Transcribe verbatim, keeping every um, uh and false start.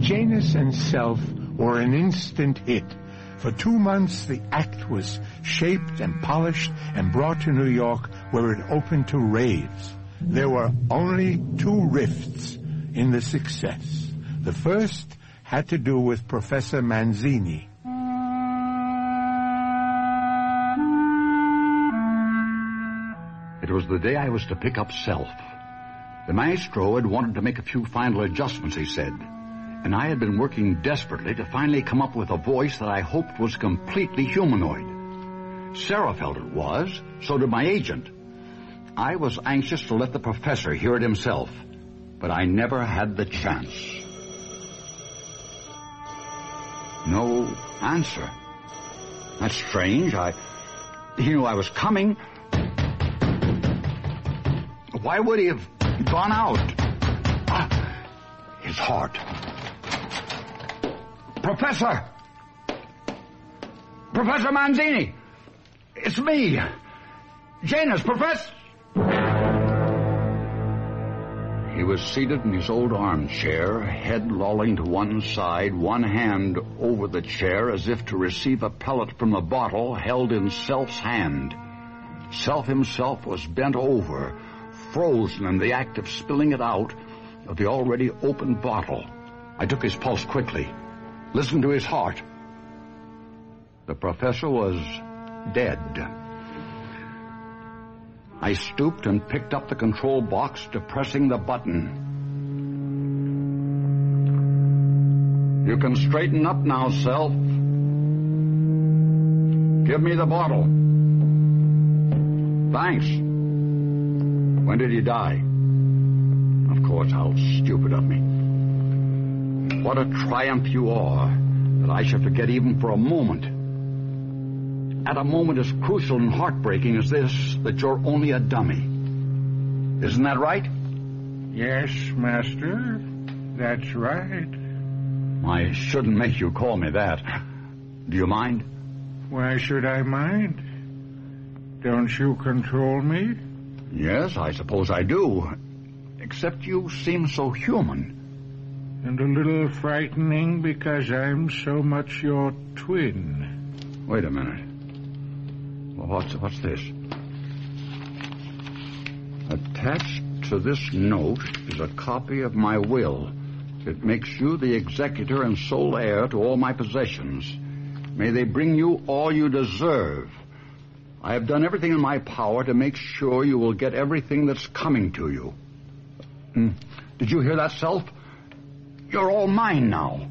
Janus and Self were an instant hit. For two months, the act was shaped and polished and brought to New York, where it opened to raves. There were only two rifts in the success. The first had to do with Professor Manzini. It was the day I was to pick up Self. The maestro had wanted to make a few final adjustments, he said, and I had been working desperately to finally come up with a voice that I hoped was completely humanoid. Sarah felt it was, so did my agent. I was anxious to let the professor hear it himself, but I never had the chance. No answer. That's strange. I... He knew I was coming. Why would he have gone out? Ah, his heart. Professor! Professor Manzini! It's me! Janus, Professor! He was seated in his old armchair, head lolling to one side, one hand over the chair as if to receive a pellet from the bottle held in Self's hand. Self himself was bent over, frozen in the act of spilling it out of the already opened bottle. I took his pulse quickly, listened to his heart. The professor was dead. I stooped and picked up the control box, depressing the button. You can straighten up now, Self. Give me the bottle. Thanks. When did he die? Of course, how stupid of me. What a triumph you are, that I should forget even for a moment. At a moment as crucial and heartbreaking as this, that you're only a dummy. Isn't that right? Yes, Master. That's right. I shouldn't make you call me that. Do you mind? Why should I mind? Don't you control me? Yes, I suppose I do. Except you seem so human. And a little frightening because I'm so much your twin. Wait a minute. Well, what's, what's this? Attached to this note is a copy of my will. It makes you the executor and sole heir to all my possessions. May they bring you all you deserve. I have done everything in my power to make sure you will get everything that's coming to you. Mm. Did you hear that, Self? You're all mine now.